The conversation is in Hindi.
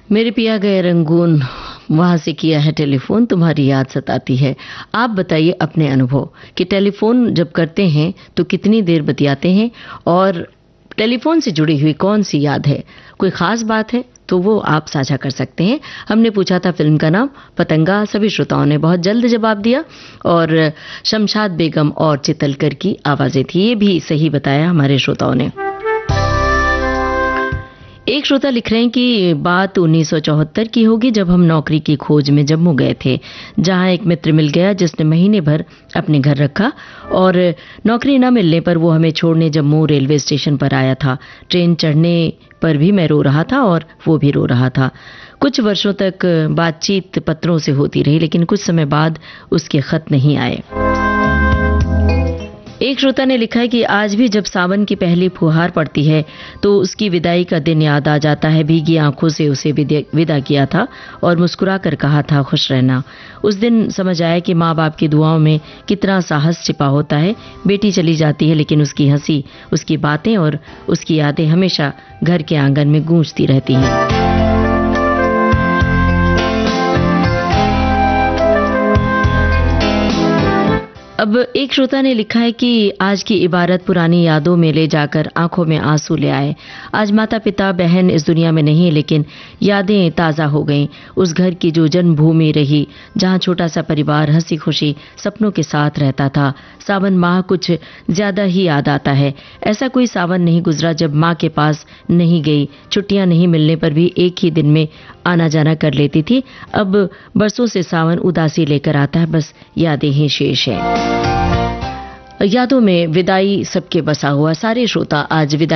मेरे पिया गए रंगून, वहां से किया है टेलीफोन, तुम्हारी याद सताती है। आप बताइए अपने अनुभव कि टेलीफोन जब करते हैं तो कितनी देर बतियाते हैं और टेलीफोन से जुड़ी हुई कौन सी याद है, कोई खास बात है तो वो आप साझा कर सकते हैं। हमने पूछा था फिल्म का नाम पतंगा, सभी श्रोताओं ने बहुत जल्द जवाब दिया और शमशाद बेगम और चितलकर की आवाजें थी, ये भी सही बताया हमारे श्रोताओं ने। एक श्रोता लिख रहे हैं कि बात 1974 की होगी, जब हम नौकरी की खोज में जम्मू गए थे, जहां एक मित्र मिल गया जिसने महीने भर अपने घर रखा और नौकरी न मिलने पर वो हमें छोड़ने जम्मू रेलवे स्टेशन पर आया था। ट्रेन चढ़ने पर भी मैं रो रहा था और वो भी रो रहा था। कुछ वर्षों तक बातचीत पत्रों से होती रही, लेकिन कुछ समय बाद उसके खत नहीं आए। एक श्रोता ने लिखा है कि आज भी जब सावन की पहली फुहार पड़ती है तो उसकी विदाई का दिन याद आ जाता है। भीगी आंखों से उसे विदा किया था और मुस्कुरा कर कहा था खुश रहना। उस दिन समझ आया कि माँ बाप की दुआओं में कितना साहस छिपा होता है। बेटी चली जाती है लेकिन उसकी हंसी, उसकी बातें और उसकी यादें हमेशा घर के आंगन में गूंजती रहती हैं। अब एक श्रोता ने लिखा है कि आज की इबारत पुरानी यादों में ले जाकर आंखों में आंसू ले आए। आज माता पिता बहन इस दुनिया में नहीं, लेकिन यादें ताज़ा हो गईं। उस घर की जो जन्मभूमि रही, जहां छोटा सा परिवार हंसी खुशी सपनों के साथ रहता था। सावन माह कुछ ज्यादा ही याद आता है। ऐसा कोई सावन नहीं गुजरा जब माँ के पास नहीं गई। छुट्टियां नहीं मिलने पर भी एक ही दिन में आना जाना कर लेती थी। अब बरसों से सावन उदासी लेकर आता है, बस यादें ही शेष है। यादों में विदाई सबके बसा हुआ। सारे श्रोता आज विदाई